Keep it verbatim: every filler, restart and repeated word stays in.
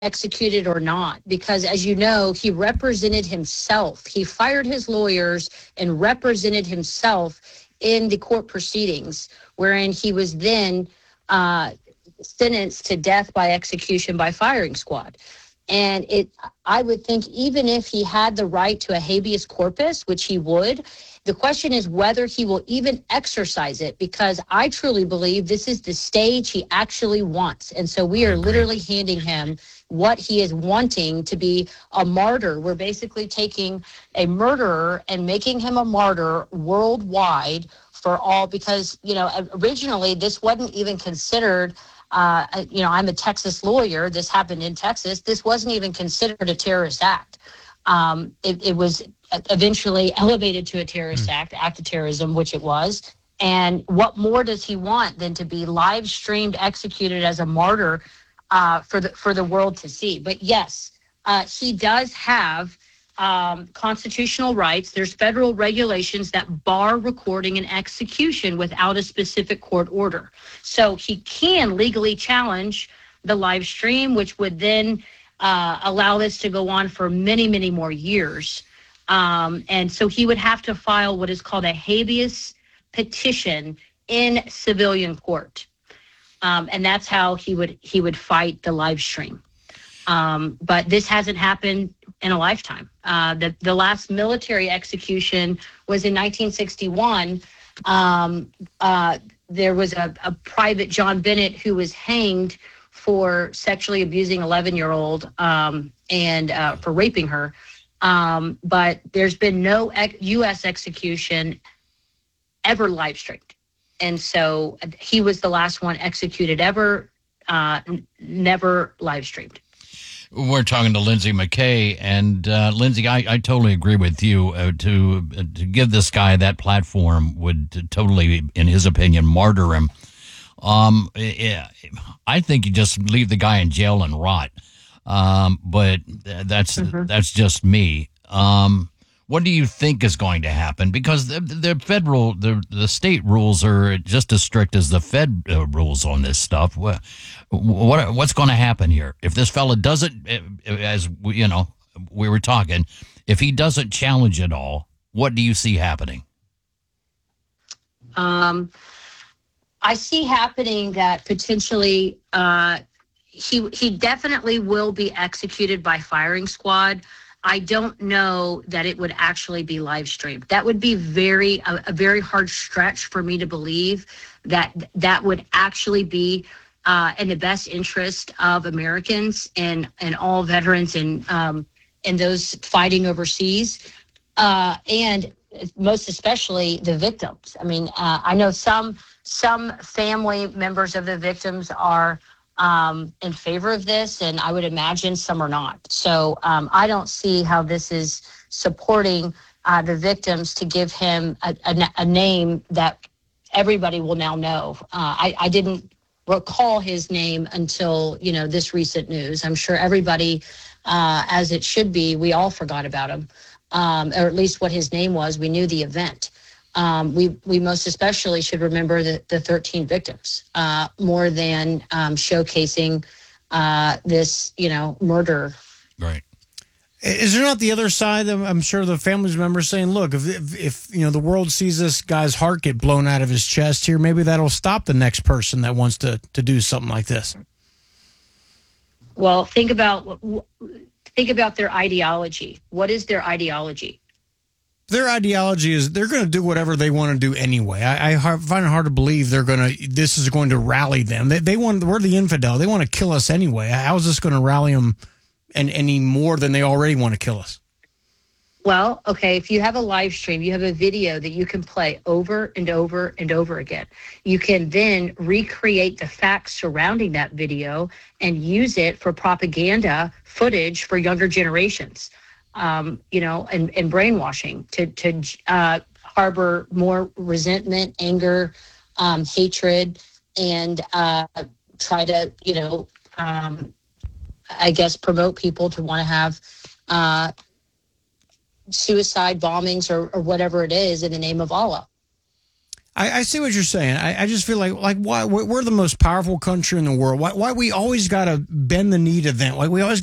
executed or not, because as you know, he represented himself. He fired his lawyers and represented himself in the court proceedings, wherein he was then uh, sentenced to death by execution by firing squad. And it, I would think even if he had the right to a habeas corpus, which he would, the question is whether he will even exercise it, because I truly believe this is the stage he actually wants. And so we are literally handing him what he is wanting to be a martyr. We're basically taking a murderer and making him a martyr worldwide for all, because, you know, originally this wasn't even considered, uh, you know, I'm a Texas lawyer. This happened in Texas. This wasn't even considered a terrorist act. Um, it, it was eventually elevated to a terrorist mm. act, act of terrorism, which it was. And what more does he want than to be live streamed, executed as a martyr uh, for the for the world to see? But yes, uh, he does have um, constitutional rights. There's federal regulations that bar recording and execution without a specific court order. So he can legally challenge the live stream, which would then uh, allow this to go on for many, many more years. Um, and so he would have to file what is called a habeas petition in civilian court. Um, and that's how he would he would fight the live stream. Um, but this hasn't happened in a lifetime. Uh, the, the last military execution was in nineteen sixty-one. Um, uh, there was a, a private, John Bennett, who was hanged for sexually abusing eleven-year-old um, and uh, for raping her. Um, but there's been no ex- U S execution ever live streamed. And so he was the last one executed ever, uh, n- never live streamed. We're talking to Lindsay McKay, and uh, Lindsay, I, I totally agree with you. Uh, to uh, to give this guy that platform would totally, in his opinion, martyr him. Um, yeah, I think you just leave the guy in jail and rot. Um, but that's mm-hmm. that's just me. Um, what do you think is going to happen? Because the, the federal, the the state rules are just as strict as the Fed uh, rules on this stuff. What, what what's going to happen here if this fella doesn't, as we, you know, we were talking, if he doesn't challenge it all? What do you see happening? Um, I see happening that potentially. Uh, He he definitely will be executed by firing squad. I don't know that it would actually be live streamed. That would be very a, a very hard stretch for me to believe that that would actually be uh, in the best interest of Americans and and all veterans and um, and those fighting overseas, uh, and most especially the victims. I mean, uh, I know some some family members of the victims are Um, in favor of this, and I would imagine some are not. So um, I don't see how this is supporting uh, the victims to give him a, a, a name that everybody will now know. Uh, I, I didn't recall his name until, you know, this recent news. I'm sure everybody, uh, as it should be, we all forgot about him, um, or at least what his name was. We knew the event. Um, we we most especially should remember the, the thirteen victims uh, more than um, showcasing uh, this, you know, murder. Right. Is there not the other side? I'm sure the families members saying, look, if, if, if you know the world sees this guy's heart get blown out of his chest here, maybe that'll stop the next person that wants to, to do something like this. Well, think about think about their ideology. What is their ideology? Their ideology is they're going to do whatever they want to do anyway. I, I find it hard to believe they're going to. This is going to rally them. They, they want. We're the infidel. They want to kill us anyway. How is this going to rally them, and any more than they already want to kill us? Well, okay. If you have a live stream, you have a video that you can play over and over and over again. You can then recreate the facts surrounding that video and use it for propaganda footage for younger generations. Um, you know, and, and brainwashing to to uh, harbor more resentment, anger, um, hatred, and uh, try to, you know, um, I guess promote people to want to have uh, suicide bombings or, or whatever it is in the name of Allah. I, I see what you're saying. I, I just feel like like why we're we're the most powerful country in the world. Why why we always got to bend the knee to them? Like we always